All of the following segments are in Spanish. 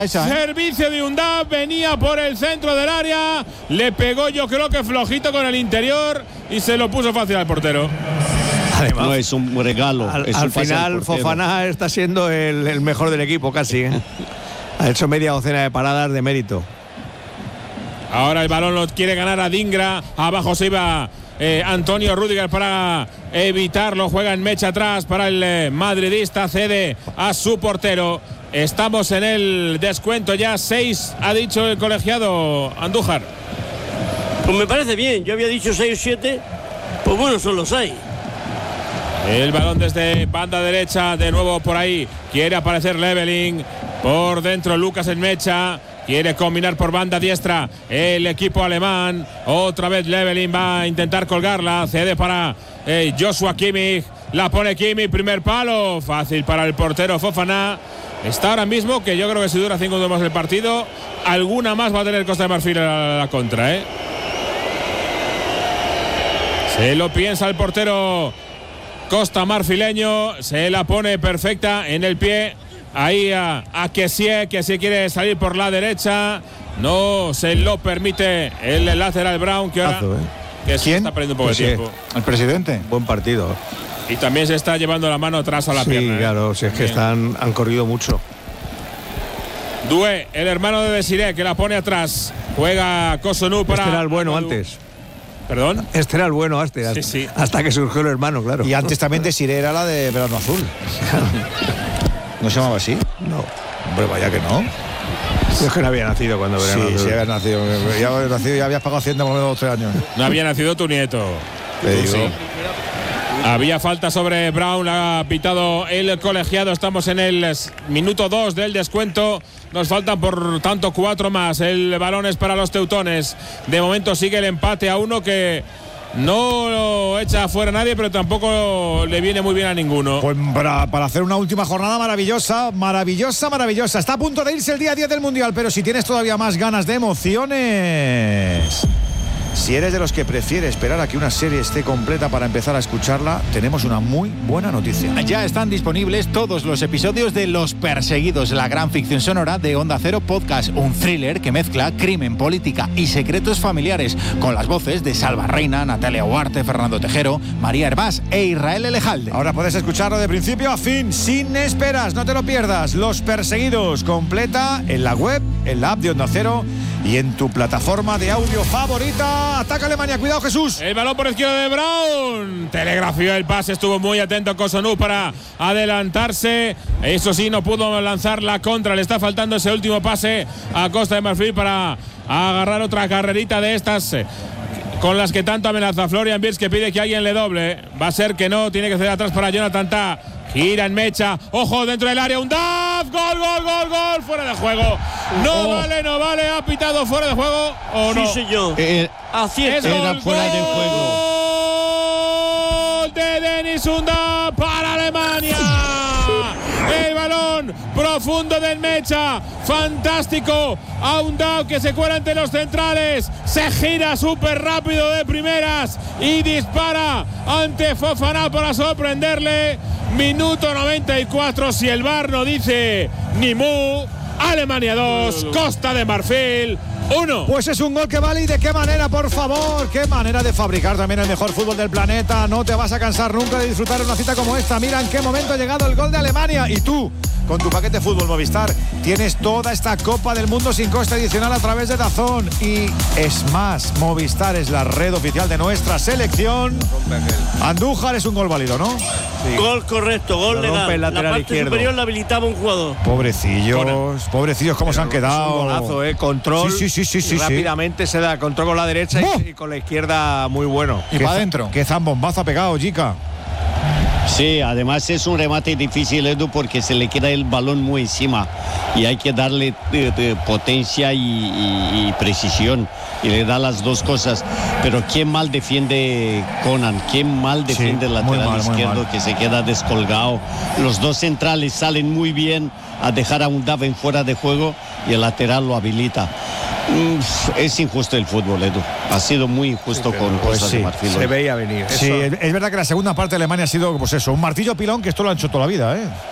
Servicio de Undaf, venía por el centro del área, le pegó yo creo que flojito con el interior y se lo puso fácil al portero. Además, no es un regalo. Al final Fofana está siendo el mejor del equipo casi, ¿eh? Ha hecho media docena de paradas de mérito. Ahora el balón lo quiere ganar a Dingra, abajo se iba Antonio Rüdiger para evitarlo, juega en mecha atrás para el madridista, cede a su portero. Estamos en el descuento ya, 6 ha dicho el colegiado Andújar. Pues me parece bien, yo había dicho 6 o 7, pues bueno, son los 6. El balón desde banda derecha, de nuevo por ahí, quiere aparecer Leveling, por dentro Lucas en mecha, quiere combinar por banda diestra el equipo alemán, otra vez Leveling va a intentar colgarla, cede para Joshua Kimmich, la pone Kimmich, primer palo, fácil para el portero Fofana. Está ahora mismo que yo creo que si dura 5 minutos más el partido, alguna más va a tener Costa de Marfil a la contra, ¿eh? Se lo piensa el portero Costa Marfileño, se la pone perfecta en el pie. Ahí a Kessie, que se quiere salir por la derecha. No se lo permite el lateral Brown, que ahora que se está perdiendo un poco de tiempo. El presidente. Buen partido. Y también se está llevando la mano atrás a la pierna. Sí, claro, si es que han corrido mucho. Doué, el hermano de Desiré, que la pone atrás. Juega Cossonu para... Este era el bueno antes. ¿Perdón? Este era el bueno sí. hasta que surgió el hermano, claro. Y antes también Desiré era la de Verano Azul. ¿No se llamaba así? No. Hombre, vaya que no. Yo es que no había nacido cuando Verano Azul. Sí, habías nacido. Ya habías pagado Hacienda por lo menos 3 años. No había nacido tu nieto. Le digo. Sí. Había falta sobre Brown, ha pitado el colegiado. Estamos en el minuto 2 del descuento. Nos faltan por tanto 4 más. El balón es para los teutones. De momento sigue el empate a 1 que no lo echa fuera nadie, pero tampoco le viene muy bien a ninguno. Pues para hacer una última jornada maravillosa. Está a punto de irse el día 10 del Mundial, pero si tienes todavía más ganas de emociones, si eres de los que prefiere esperar a que una serie esté completa para empezar a escucharla, tenemos una muy buena noticia. Ya están disponibles todos los episodios de Los Perseguidos, la gran ficción sonora de Onda Cero Podcast, un thriller que mezcla crimen, política y secretos familiares, con las voces de Salva Reina, Natalia Huarte, Fernando Tejero, María Hervás e Israel Elejalde. Ahora puedes escucharlo de principio a fin, sin esperas, no te lo pierdas. Los Perseguidos, completa en la web, en la app de Onda Cero y en tu plataforma de audio favorita. Ataca Alemania, cuidado Jesús. El balón por izquierda de Brown. Telegrafió el pase, estuvo muy atento Cossonu para adelantarse. Eso sí, no pudo lanzar la contra. Le está faltando ese último pase a Costa de Marfil para agarrar otra carrerita de estas con las que tanto amenaza Florian Wirtz, que pide que alguien le doble. Va a ser que no, tiene que ceder atrás para Jonathan Tah. Gira en mecha, ojo dentro del área, Undaf, gol, fuera de juego. No vale, ha pitado fuera de juego o no. Sí, señor. Así es, era fuera de juego. Gol de Dennis Undaf para Alemania. El balón profundo del mecha, fantástico. A Undaf que se cuela entre los centrales, se gira súper rápido de primeras y dispara ante Fofana para sorprenderle. Minuto 94, si el VAR no dice ni mu. Alemania 2, Costa de Marfil 1. Pues es un gol que vale, y de qué manera, por favor. Qué manera de fabricar también el mejor fútbol del planeta. No te vas a cansar nunca de disfrutar de una cita como esta. Mira en qué momento ha llegado el gol de Alemania. Y tú, con tu paquete Fútbol Movistar, tienes toda esta Copa del Mundo sin coste adicional a través de DAZN. Y es más, Movistar es la red oficial de nuestra selección. Andújar, es un gol válido, ¿no? Sí. Gol correcto, gol legal. La parte izquierdo superior la habilitaba un jugador. Pobrecillos cómo se han quedado. Un golazo, control. Sí. Rápidamente se da control con la derecha y con la izquierda muy bueno. Y para adentro. Qué zambombazo ha pegado, Jica. Sí, además es un remate difícil, Edu, porque se le queda el balón muy encima y hay que darle potencia y precisión, y le da las dos cosas. Pero qué mal defiende Conan, qué mal defiende el lateral izquierdo, que se queda descolgado. Los dos centrales salen muy bien a dejar a Undaf en fuera de juego y el lateral lo habilita. Es injusto el fútbol, Edu. Ha sido muy injusto con Costa de Marfil. Se veía venir. Sí, es verdad que la segunda parte de Alemania ha sido, pues eso, un martillo pilón, que esto lo han hecho toda la vida,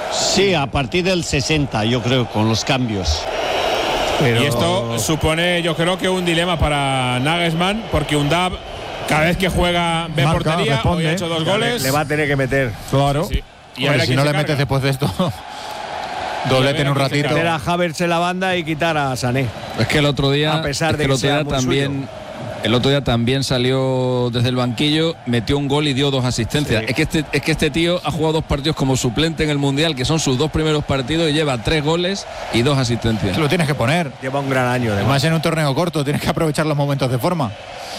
Sí, a partir del 60, yo creo, con los cambios. Y esto supone, yo creo que un dilema para Nagelsmann, porque Undav, cada vez que juega, ve marca, portería, responde, hoy ha hecho 2 goles. Le va a tener que meter. Claro. Sí. Y Hombre, ahora si quién no se le carga. metes después de esto, doblete en un ratito. Meter a Havertz en la banda y quitar a Sané. Es que el otro día, A pesar de que sea muy suyo. el otro día también salió desde el banquillo, metió un gol y dio 2 asistencias. Sí. Es que este tío ha jugado 2 partidos como suplente en el Mundial, que son sus 2 primeros partidos, y lleva 3 goles y 2 asistencias. Te lo tienes que poner. Lleva un gran año. Además, en un torneo corto, tienes que aprovechar los momentos de forma.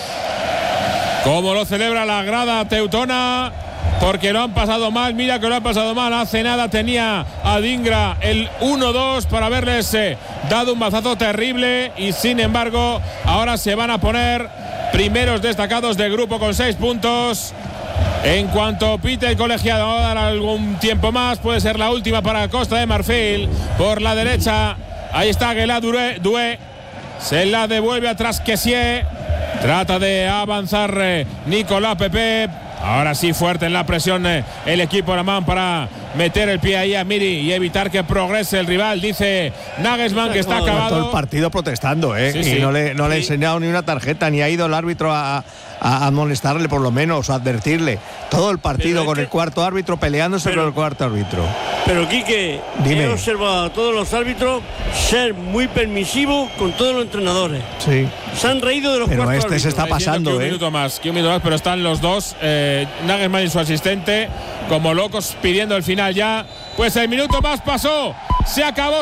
Cómo lo celebra la grada teutona, porque lo han pasado mal. Mira que lo han pasado mal. Hace nada tenía a Dingra el 1-2 para haberles dado un mazazo terrible, y sin embargo ahora se van a poner primeros destacados de grupo con 6 puntos. En cuanto pite el colegiado, va a dar algún tiempo más, puede ser la última para Costa de Marfil. Por la derecha, ahí está Guelá Doué, se la devuelve atrás Kessié. Trata de avanzar Nicolás Pepe. Ahora sí, fuerte en la presión el equipo alemán para meter el pie ahí a Miri y evitar que progrese el rival. Dice Nagelsmann que está acabado. Todo el partido protestando, Sí, y sí. no le ha enseñado ni una tarjeta, ni ha ido el árbitro a amonestarle por lo menos, o a advertirle. Todo el partido Pero es con que- el cuarto árbitro, peleándose Pero- con el cuarto árbitro. Pero Quique, Dime. he observado a todos los árbitros ser muy permisivos con todos los entrenadores. Sí. Se han reído de los Pero cuartos este se está árbitros. pasando, Que un minuto más, pero están los dos, Nagelsmann y su asistente, como locos pidiendo el final ya. Pues el minuto más pasó. Se acabó,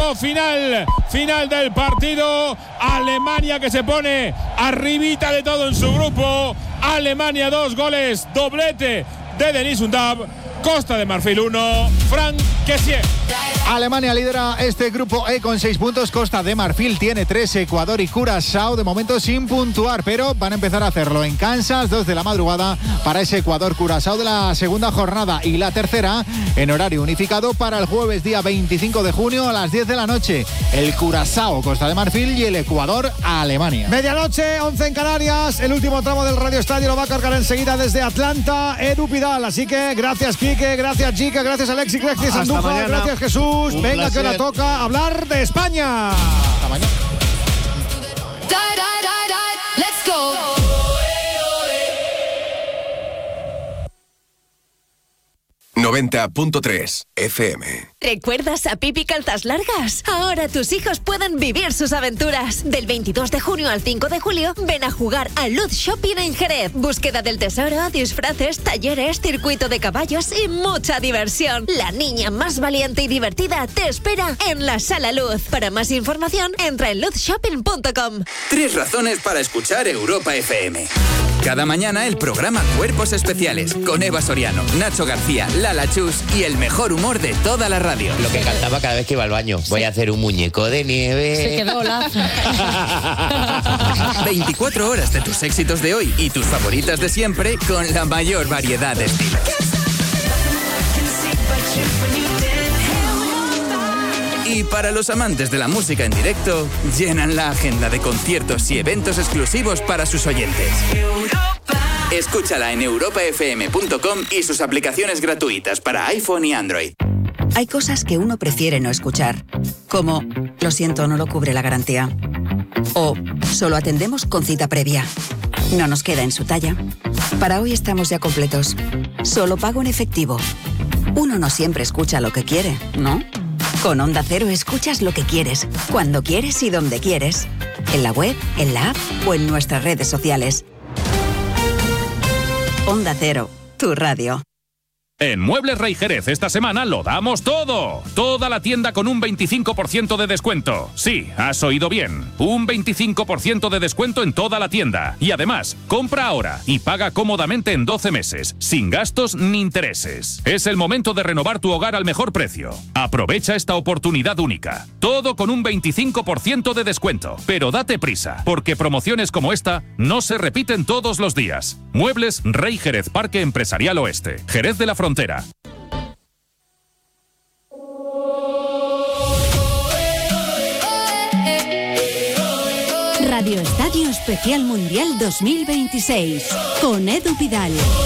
final del partido. Alemania que se pone arribita de todo en su grupo. Alemania 2 goles, doblete de Denis Undav. Costa de Marfil 1, Frank Kessié. Alemania lidera este grupo E con 6 puntos. Costa de Marfil tiene 3. Ecuador y Curazao de momento sin puntuar, pero van a empezar a hacerlo en Kansas, 2 de la madrugada para ese Ecuador-Curazao de la segunda jornada, y la tercera en horario unificado para el jueves día 25 de junio a las 10 de la noche. El Curazao, Costa de Marfil, y el Ecuador, Alemania. Medianoche, 11 en Canarias. El último tramo del Radio Estadio lo va a cargar enseguida desde Atlanta, Edu Pidal. Así que gracias, Quique, gracias, Chica, gracias, Alexis, gracias, Hasta Andújar, mañana. gracias, Jesús. Un Venga, placer. que ahora toca hablar de España. Hasta mañana. Let's go. 90.3 FM. ¿Recuerdas a Pipi Calzas Largas? Ahora tus hijos pueden vivir sus aventuras. Del 22 de junio al 5 de julio, ven a jugar a Luz Shopping en Jerez. Búsqueda del tesoro, disfraces, talleres, circuito de caballos y mucha diversión. La niña más valiente y divertida te espera en la Sala Luz. Para más información, entra en luzshopping.com. 3 razones para escuchar Europa FM. Cada mañana el programa Cuerpos Especiales con Eva Soriano, Nacho García, Lala Chus y el mejor humor de toda la radio. Lo que cantaba cada vez que iba al baño. Voy a hacer un muñeco de nieve. Se quedó lazo. 24 horas de tus éxitos de hoy y tus favoritas de siempre con la mayor variedad de estilos. Y para los amantes de la música en directo, llenan la agenda de conciertos y eventos exclusivos para sus oyentes. Escúchala en europafm.com y sus aplicaciones gratuitas para iPhone y Android. Hay cosas que uno prefiere no escuchar, como lo siento, no lo cubre la garantía, o solo atendemos con cita previa. No nos queda en su talla. Para hoy estamos ya completos. Solo pago en efectivo. Uno no siempre escucha lo que quiere, ¿no? Con Onda Cero escuchas lo que quieres, cuando quieres y donde quieres. En la web, en la app o en nuestras redes sociales. Onda Cero, tu radio. En Muebles Rey Jerez esta semana lo damos todo. Toda la tienda con un 25% de descuento. Sí, has oído bien. Un 25% de descuento en toda la tienda. Y además, compra ahora y paga cómodamente en 12 meses, sin gastos ni intereses. Es el momento de renovar tu hogar al mejor precio. Aprovecha esta oportunidad única. Todo con un 25% de descuento. Pero date prisa, porque promociones como esta no se repiten todos los días. Muebles Rey Jerez, Parque Empresarial Oeste, Jerez de la Frontera. Radio Estadio Especial Mundial 2026 con Edu Pidal.